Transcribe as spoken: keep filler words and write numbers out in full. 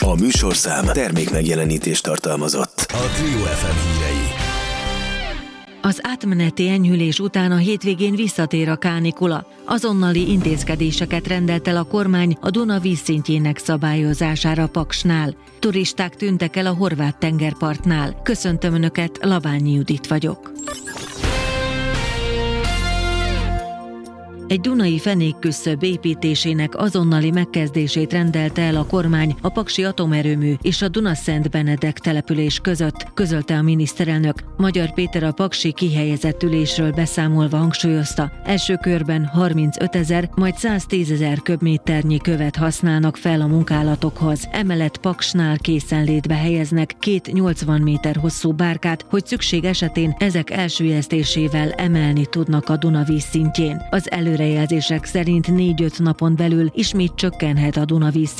A műsorszám termék megjelenítést tartalmazott. A Trio ef em hírei. Az átmeneti enyhülés után a hétvégén visszatér a kánikula. Azonnali intézkedéseket rendelt el a kormány a Duna vízszintjének szabályozására Paksnál. Turisták tűntek el a horvát tengerpartnál. Köszöntöm Önöket, Laványi Judit vagyok. Egy dunai fenékküszöb építésének azonnali megkezdését rendelte el a kormány a paksi atomerőmű és a Dunaszent Benedek település között, közölte a miniszterelnök. Magyar Péter a paksi kihelyezett ülésről beszámolva hangsúlyozta, első körben harmincötezer, majd száztízezer köbméternyi követ használnak fel a munkálatokhoz. Emellett Paksnál készenlétbe helyeznek két nyolcvan méter hosszú bárkát, hogy szükség esetén ezek elsüllyesztésével emelni tudnak a Duna vízszintjén. Az előre Előrejelzések szerint négy-öt napon belül ismét csökkenhet a Duna víz